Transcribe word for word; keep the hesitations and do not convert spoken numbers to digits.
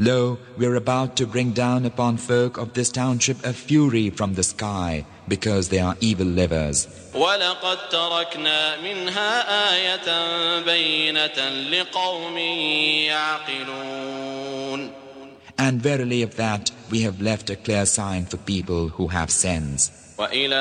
Lo, we are about to bring down upon folk of this township a fury from the sky, because they are evil livers. وَلَقَدْ تَرَكْنَا مِنْهَا آيَةً بَيِّنَةً لِقَوْمٍ يَعْقِلُونَ. And verily of that we have left a clear sign for people who have sense. وَإِلَى